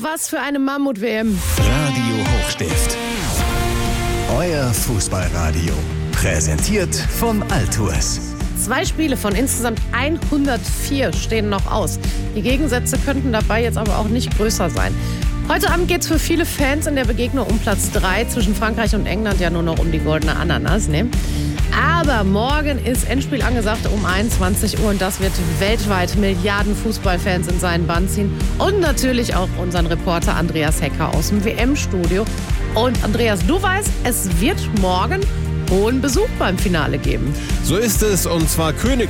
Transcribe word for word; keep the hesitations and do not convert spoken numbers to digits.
was für eine Mammut-W M. Radio Hochstift. Euer Fußballradio. Präsentiert von Altours. Zwei Spiele von insgesamt hundertvier stehen noch aus. Die Gegensätze könnten dabei jetzt aber auch nicht größer sein. Heute Abend geht es für viele Fans in der Begegnung um Platz drei zwischen Frankreich und England ja nur noch um die goldene Ananas, ne? Aber morgen ist Endspiel angesagt um einundzwanzig Uhr und das wird weltweit Milliarden Fußballfans in seinen Bann ziehen. Und natürlich auch unseren Reporter Andreas Hecker aus dem W M-Studio. Und Andreas, du weißt, es wird morgen hohen Besuch beim Finale geben. So ist es, und zwar König